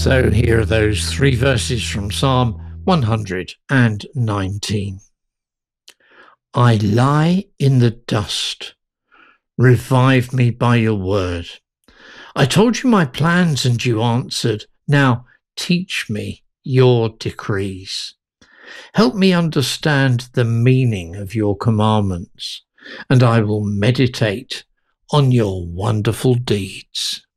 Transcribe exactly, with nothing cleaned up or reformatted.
So here are those three verses from Psalm one hundred nineteen. I lie in the dust. Revive me by your word. I told you my plans and you answered. Now teach me your decrees. Help me understand the meaning of your commandments, and I will meditate on your wonderful deeds.